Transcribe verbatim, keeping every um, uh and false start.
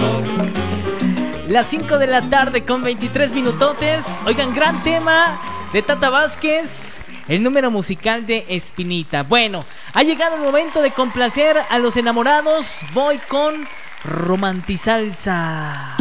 Las cinco de la tarde con veintitrés minutotes. Oigan, gran tema de Tata Vázquez, el número musical de Espinita. Bueno, ha llegado el momento de complacer a los enamorados. Voy con Romantisalsa.